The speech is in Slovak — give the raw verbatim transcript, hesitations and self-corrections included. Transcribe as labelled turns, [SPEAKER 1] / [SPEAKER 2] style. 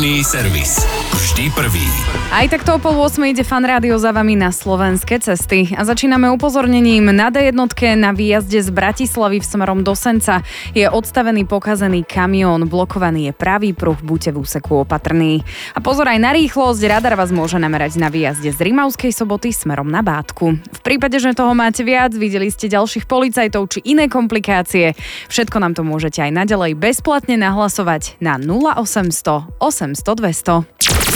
[SPEAKER 1] Dopravný servis. Vždy prvý.
[SPEAKER 2] Aj takto o pol ôsmej ide Fan Rádio za vami na slovenské cesty. A začíname upozornením na dé jednotke na výjazde z Bratislavy v smerom do Senca. Je odstavený pokazený kamión, blokovaný je pravý pruh, buďte v úseku opatrní. A pozor aj na rýchlosť, radar vás môže namerať na výjazde z Rimavskej Soboty smerom na Bátku. V prípade, že toho máte viac, videli ste ďalších policajtov či iné komplikácie, všetko nám to môžete aj naďalej bezplatne nahlasovať na nula osemsto osemsto dvesto.